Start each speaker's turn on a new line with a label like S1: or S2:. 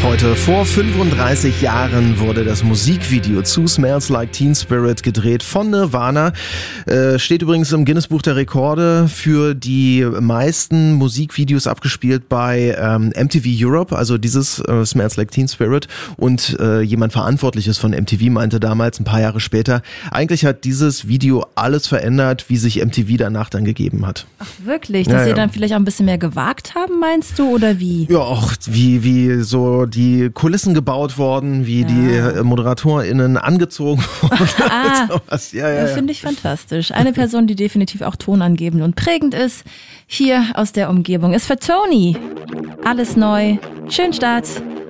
S1: Heute vor 35 Jahren wurde das Musikvideo zu Smells Like Teen Spirit gedreht von Nirvana. Steht übrigens im Guinness-Buch der Rekorde für die meisten Musikvideos abgespielt bei MTV Europe, also dieses Smells Like Teen Spirit. Und jemand Verantwortliches von MTV meinte damals, ein paar Jahre später, eigentlich hat dieses Video alles verändert, wie sich MTV danach dann gegeben hat.
S2: Ach wirklich? Dass sie dann vielleicht auch ein bisschen mehr gewagt haben, meinst du, oder wie?
S1: Ja, auch wie so die Kulissen gebaut worden, wie die ModeratorInnen angezogen wurden. Sowas. Ja.
S2: Finde ich fantastisch. Eine Person, die definitiv auch tonangebend und prägend ist, hier aus der Umgebung, ist für Tony. Alles neu. Schönen Start.